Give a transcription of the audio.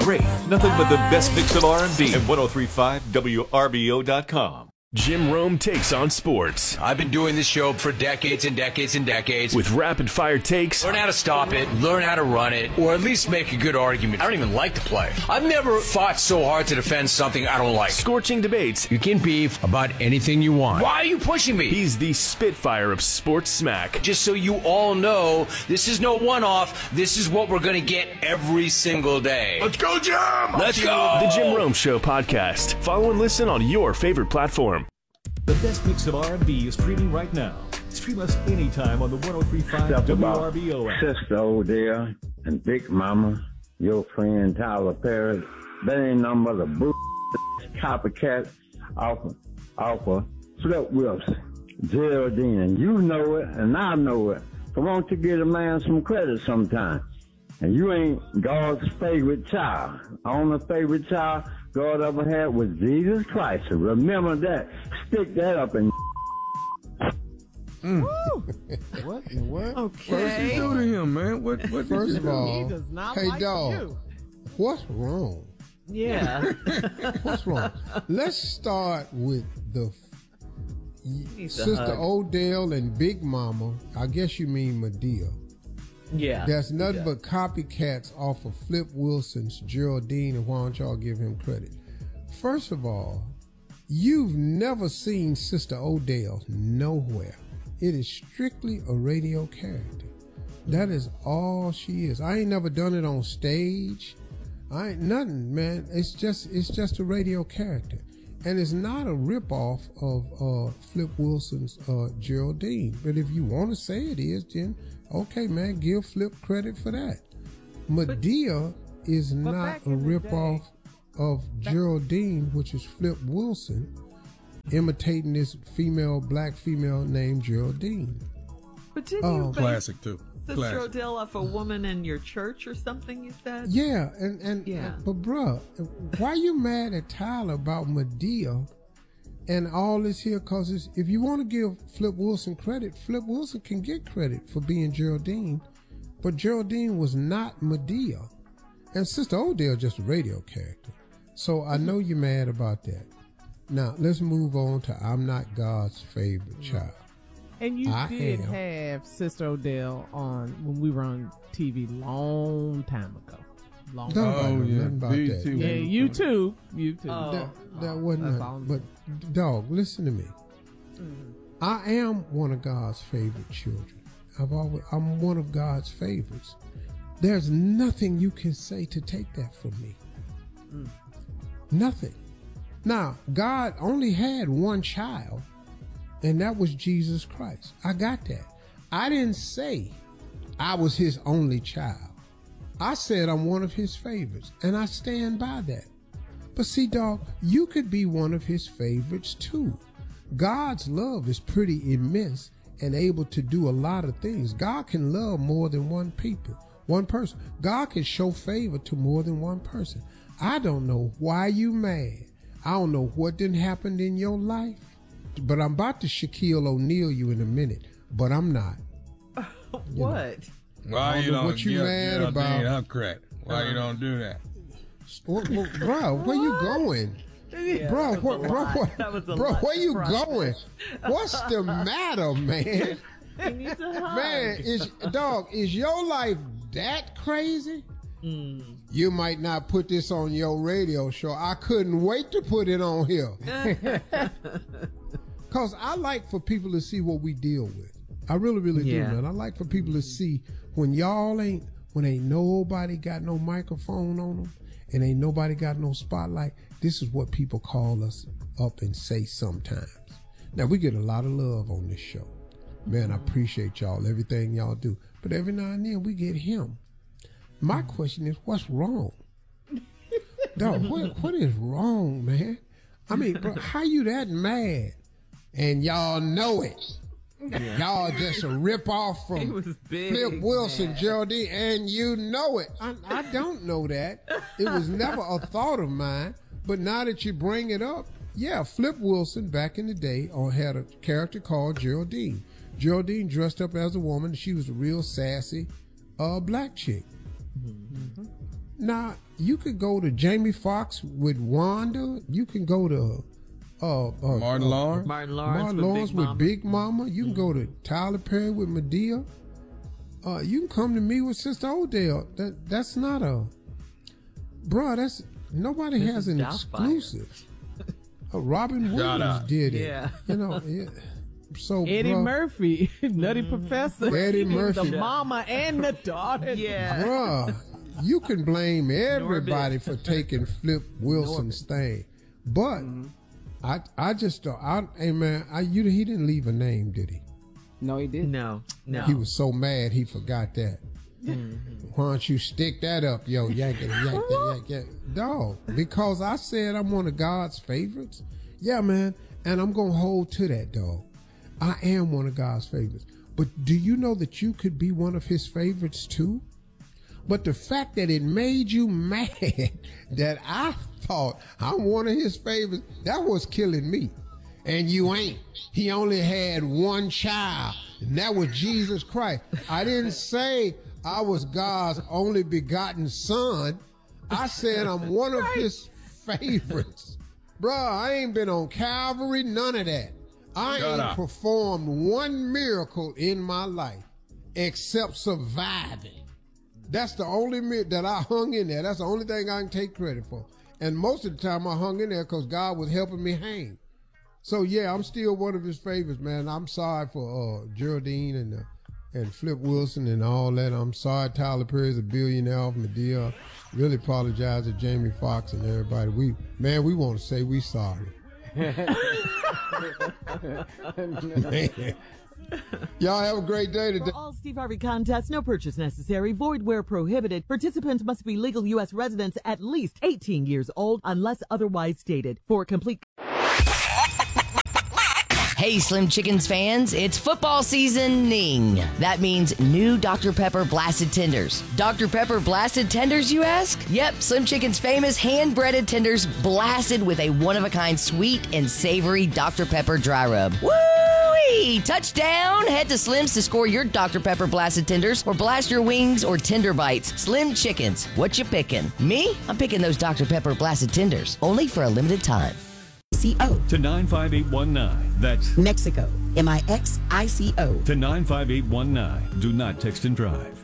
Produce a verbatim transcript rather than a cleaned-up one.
great. Nothing but the best mix of R and B at ten thirty-five W R B O dot com. Jim Rome takes on sports. I've been doing this show for decades and decades and decades. With rapid-fire takes. Learn how to stop it, learn how to run it, or at least make a good argument. I don't even like to play. I've never fought so hard to defend something I don't like. Scorching debates. You can beef about anything you want. Why are you pushing me? He's the Spitfire of sports smack. Just so you all know, this is no one-off. This is what we're going to get every single day. Let's go, Jim! Let's go! The Jim Rome Show podcast. Follow and listen on your favorite platform. The best mix of R and B is streaming right now. Stream us anytime on the ten thirty-five W R B O app. Sister Odell and Big Mama, your friend Tyler Perry, that ain't nothing but a boo copycat off of, off of Flip Wilson, Geraldine. And you know it, and I know it. So won't you give a man some credit sometime? And you ain't God's favorite child. Only favorite child God ever had was Jesus Christ. So remember that. Stick that up in. Mm. What in what? Okay. What does he do to him, man? What? What? First of all, he does not hey like dog, you. What's wrong? Yeah. What's wrong? Let's start with the Sister Odell and Big Mama. I guess you mean Medea. Yeah. There's nothing yeah. but copycats off of Flip Wilson's Geraldine, and why don't y'all give him credit? First of all, you've never seen Sister Odell nowhere. It is strictly a radio character. That is all she is. I ain't never done it on stage. I ain't nothing, man. It's just it's just a radio character. And it's not a ripoff of uh, Flip Wilson's uh, Geraldine. But if you want to say it is, then okay, man, give Flip credit for that. Medea but, is but not a ripoff of back, Geraldine, which is Flip Wilson, imitating this female, black female named Geraldine. But didn't um, you base classic too. Sister Classic. Odell off a woman in your church or something? You said. Yeah, and and yeah. Uh, but bruh, why you mad at Tyler about Medea and all this here? Cause it's, if you want to give Flip Wilson credit, Flip Wilson can get credit for being Geraldine, but Geraldine was not Medea, and Sister Odell just a radio character. So I know you're mad about that. Now let's move on to I'm Not God's Favorite Child. And you I did am. have Sister Odell on when we were on T V long time ago. Long Don't time know ago. nothing about B that. T V. Yeah, you too. You too. Oh. That, that Oh, wasn't that's nothing. all. But dog, listen to me. Mm. I am one of God's favorite children. I've always I'm one of God's favorites. There's nothing you can say to take that from me. Mm. Nothing. Now, God only had one child, and that was Jesus Christ. I got that. I didn't say I was his only child. I said I'm one of his favorites, and I stand by that. But see, dog, you could be one of his favorites too. God's love is pretty immense and able to do a lot of things. God can love more than one people, one person. God can show favor to more than one person. I don't know why you mad. I don't know what didn't happen in your life, but I'm about to Shaquille O'Neal you in a minute, but I'm not. What? Why you know don't what you give mad Geraldine about? her credit? Why you don't do that? Well, well, bro, where you going? Yeah, bro, that was what, a bro, lot. what, That was a bro, lot where to you process. going? What's the matter, man? You need to hug. Man, is dog, is your life that crazy? Mm. You might not put this on your radio show. I couldn't wait to put it on here. Cause I like for people to see what we deal with. I really, really Yeah. do, man. I like for people to see when y'all ain't, when ain't nobody got no microphone on them and ain't nobody got no spotlight. This is what people call us up and say sometimes. Now we get a lot of love on this show. Man, I appreciate y'all, everything y'all do. But every now and then we get him. My question is, what's wrong? Dog, what, what is wrong, man? I mean, bro, how you that mad? And y'all know it. Yeah. Y'all just a rip off He from was big, Flip Wilson, man. Geraldine, and you know it. I, I don't know that. It was never a thought of mine. But now that you bring it up, yeah, Flip Wilson back in the day on had a character called Geraldine. Geraldine dressed up as a woman. She was a real sassy uh, black chick. Mm-hmm. Now, you could go to Jamie Foxx with Wanda. You can go to uh, uh, Martin uh, Lawrence. Martin Lawrence, Martin with, Lawrence Big with Mama. Big Mama. You can go to Tyler Perry with Medea. Uh, you can come to me with Sister Odell. That that's not a, bruh. That's nobody This has is an Doubtfire. exclusive. Uh, Robin Williams up. did it. Yeah. You know. Yeah. So Eddie bruh, Murphy, Nutty Professor. Eddie The Murphy. mama and the daughter. Yeah. Bruh, you can blame everybody for taking Flip Wilson's thing, but I I just don't. I, hey man, I you he didn't leave a name, did he? No, he didn't. No, no. He was so mad he forgot that. Mm-hmm. Why don't you stick that up, yo, yank it, yank it, yank it, dog? Because I said I'm one of God's favorites. Yeah, man, and I'm gonna hold to that, dog. I am one of God's favorites. But do you know that you could be one of His favorites too? But the fact that it made you mad that I thought I'm one of His favorites, that was killing me. And you ain't. He only had one child, and that was Jesus Christ. I didn't say I was God's only begotten son. I said I'm one of His favorites. Bruh, I ain't been on Calvary, none of that. I Shut ain't up. performed one miracle in my life except surviving. That's the only minute that I hung in there. That's the only thing I can take credit for. And most of the time I hung in there because God was helping me hang. So yeah, I'm still one of His favorites, man. I'm sorry for uh, Geraldine and uh, and Flip Wilson and all that. I'm sorry Tyler Perry's a billionaire off Medea. Really apologize to Jamie Foxx and everybody. We man, we want to say we sorry. Man. Y'all have a great day today. For all Steve Harvey contests, no purchase necessary, void where prohibited. Participants must be legal U S residents at least eighteen years old unless otherwise stated. For complete Hey, Slim Chickens fans, it's football seasoning. That means new Doctor Pepper Blasted Tenders. Doctor Pepper Blasted Tenders, you ask? Yep, Slim Chicken's famous hand-breaded tenders blasted with a one-of-a-kind sweet and savory Doctor Pepper dry rub. Woo-wee! Touchdown! Head to Slim's to score your Doctor Pepper Blasted Tenders or blast your wings or tender bites. Slim Chickens, what you picking? Me? I'm picking those Doctor Pepper Blasted Tenders, only for a limited time. C O to nine five eight one nine. That's Mexico. M I X I C O to nine five eight one nine. Do not text and drive.